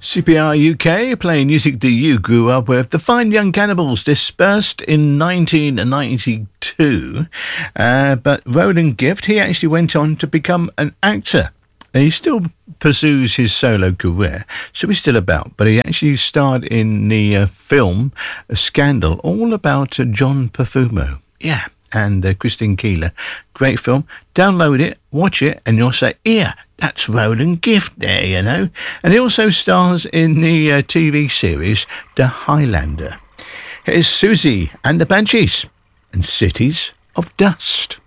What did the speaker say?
CPR UK, playing music that you grew up with. The Fine Young Cannibals, dispersed in 1992. But Roland Gift, he actually went on to become an actor. He still pursues his solo career, so he's still about. But he actually starred in the film Scandal, all about John Perfumo. Yeah. And Christine Keeler. Great film. Download it, watch it, and you'll say, yeah, that's Roland Gift there, you know. And he also stars in the TV series The Highlander. Here's Susie and the Banshees and Cities of Dust.